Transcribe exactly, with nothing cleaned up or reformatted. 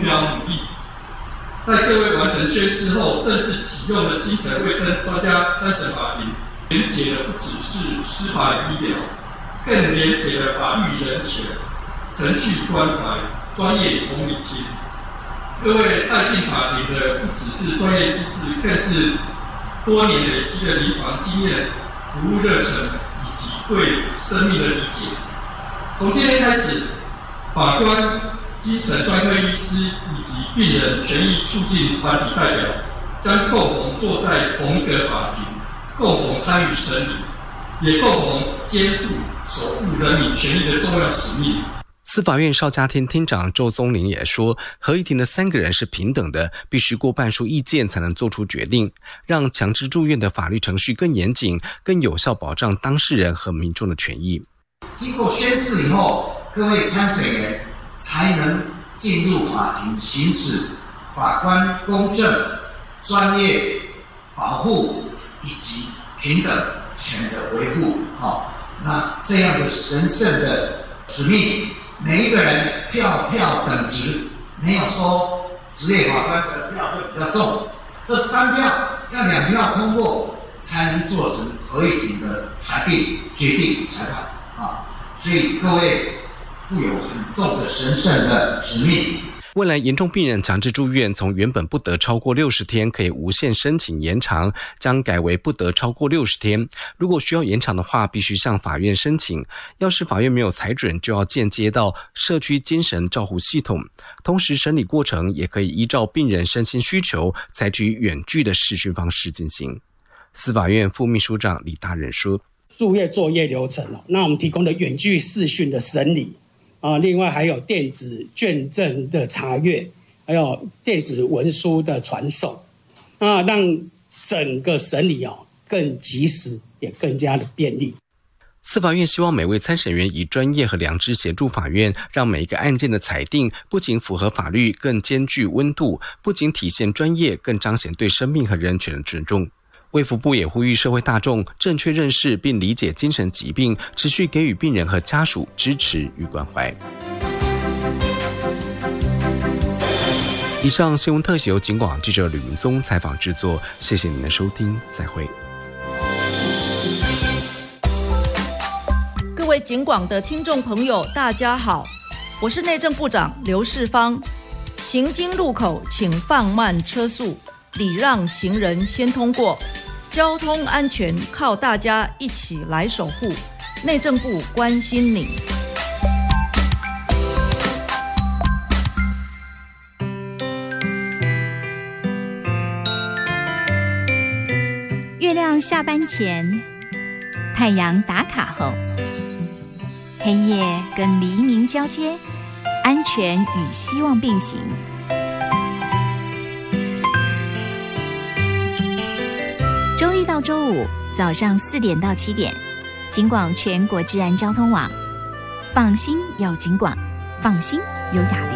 苗努力。在各位完成宣誓后，正式启用的精神卫生专家参审法庭，连结的不只是司法医疗，更连结了法律人权、程序关怀、专业同理心。各位带进法庭的不只是专业知识，更是多年累积的临床经验、服务热忱以及对生命的理解。从今天开始，法官、精神专科医师以及病人权益促进团体代表将共同坐在同一个法庭，共同参与审理，也共同肩负守护人民权益的重要使命。 司法院少家厅厅长周宗麟也说，合议庭的三个人是平等的，必须过半数意见才能做出决定，让强制住院的法律程序更严谨，更有效保障当事人和民众的权益。 经过宣誓以后，各位参审员才能进入法庭行使法官公正、专业、保护以及平等权的维护。好，那这样的神圣的使命，每一个人票票等值，没有说职业法官的票会比较重，这三票要两票通过才能做成合议庭的裁定、决定、裁判啊。所以各位负有很重的神圣的使命。 未来严重病人强制住院从原本不得超过六十天可以无限申请延长，将改为不得超过六十天。如果需要延长的话，必须向法院申请，要是法院没有裁准，就要间接到社区精神照护系统。同时审理过程也可以依照病人身心需求，采取远距的视讯方式进行。司法院副秘书长李大仁说， 住院作业流程，那我们提供的远距视讯的审理啊，另外还有电子卷证的查阅，还有电子文书的传送，啊，让整个审理哦更及时，也更加的便利。 司法院希望每位参审员以专业和良知协助法院，让每一个案件的裁定不仅符合法律，更兼具温度，不仅体现专业，更彰显对生命和人权的尊重。卫福部也呼吁社会大众正确认识并理解精神疾病，持续给予病人和家属支持与关怀。以上新闻特写由警广记者吕明宗采访制作，谢谢您的收听，再会。 各位警广的听众朋友，大家好，我是内政部长刘世芳。行经路口请放慢车速，礼让行人先通过，交通安全靠大家一起来守护。内政部关心你。 月亮下班前，太阳打卡后，黑夜跟黎明交接，安全与希望并行。周一到周五早上四点到七点，警广全国治安交通网，放心有警广，放心有雅